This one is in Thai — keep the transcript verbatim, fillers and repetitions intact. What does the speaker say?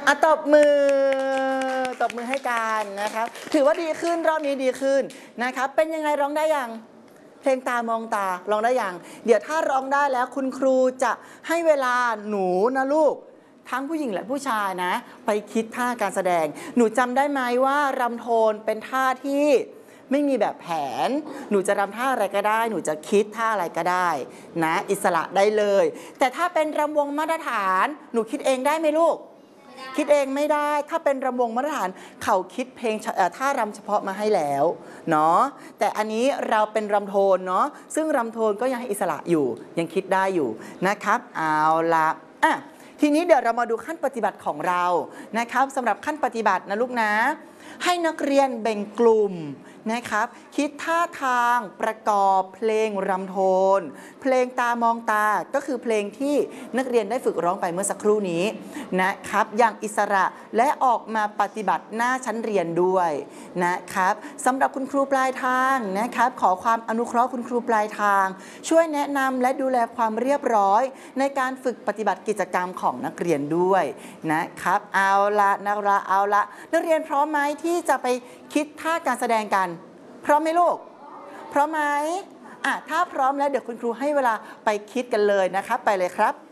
อ่ะตบมือตบมือให้กันนะครับถือว่าดีขึ้นรอบนี้ดีขึ้นนะครับเป็นยังไงร้องได้ยังเพลงตามองตาร้องได้ยังเดี๋ยวถ้าร้องได้แล้วคุณครูจะให้เวลาหนูนะลูกทั้งผู้หญิงและผู้ชายนะไปคิดท่าการแสดงหนูจำได้ไหมว่ารำโทนเป็นท่าที่ไม่มีแบบแผนหนูจะรำท่าอะไรก็ได้หนูจะคิดท่าอะไรก็ได้นะอิสระได้เลยแต่ถ้าเป็นรำวงมาตรฐานหนูคิดเองได้ไหมลูกคิดเองไม่ได้ถ้าเป็นรำวงมาตรฐานเขาคิดเพลงท่ารำเฉพาะมาให้แล้วเนาะแต่อันนี้เราเป็นรำโทนเนาะซึ่งรำโทนก็ยังให้อิสระอยู่ยังคิดได้อยู่นะครับเอาละอ่ะทีนี้เดี๋ยวเรามาดูขั้นปฏิบัติของเรานะครับสำหรับขั้นปฏิบัตินะลูกนะให้นักเรียนแบ่งกลุ่มนะครับคิดท่าทางประกอบเพลงรำโทนเพลงตามองตาก็คือเพลงที่นักเรียนได้ฝึกร้องไปเมื่อสักครู่นี้นะครับอย่างอิสระและออกมาปฏิบัติหน้าชั้นเรียนด้วยนะครับสำหรับคุณครูปลายทางนะครับขอความอนุเคราะห์คุณครูปลายทางช่วยแนะนำและดูแลความเรียบร้อยในการฝึกปฏิบัติกิจกรรมของนักเรียนด้วยนะครับเอาละนักละเอาละนักเรียนพร้อมไหมที่จะไปคิดท่าการแสดงกันพร้อมไหมลูกพร้อมไหมอ่ะถ้าพร้อมแล้วเดี๋ยวคุณครูให้เวลาไปคิดกันเลยนะครับไปเลยครับ